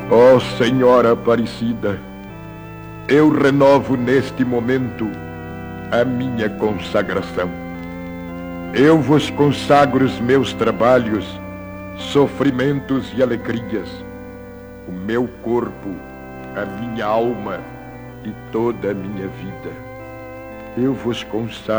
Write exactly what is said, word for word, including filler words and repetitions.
Ó Senhora Aparecida, eu renovo neste momento a minha consagração. Eu vos consagro os meus trabalhos, sofrimentos e alegrias, o meu corpo, a minha alma e toda a minha vida. Eu vos consagro